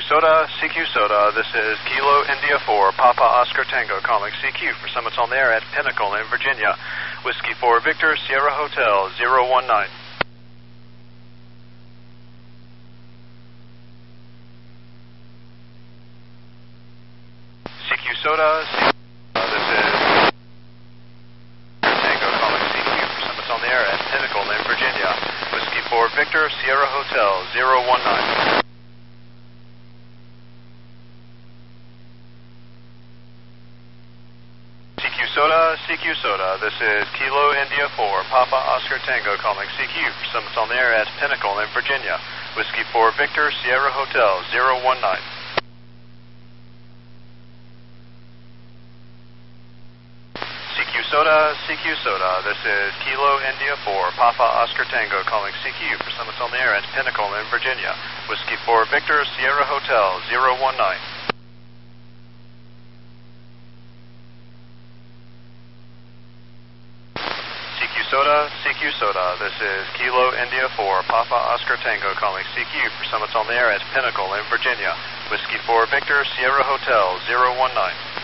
CQ Soda, this is Kilo India 4, Papa Oscar Tango calling CQ for summits on the air at Pinnacle in Virginia. Whiskey 4 Victor, Sierra Hotel 019. CQ Soda, this is Tango calling CQ for summits on the air at Pinnacle in Virginia. Whiskey 4 Victor, Sierra Hotel 019. CQ Soda, this is Kilo India 4, Papa Oscar Tango calling CQ for summits on the air at Pinnacle in Virginia. Whiskey 4 Victor, Sierra Hotel 019. CQ Soda, this is Kilo India 4, Papa Oscar Tango calling CQ for summits on the air at Pinnacle in Virginia. Whiskey 4 Victor, Sierra Hotel 019. CQ Soda, this is Kilo India 4, Papa Oscar Tango calling CQ for summits on the air at Pinnacle in Virginia. Whiskey 4 Victor, Sierra Hotel 019.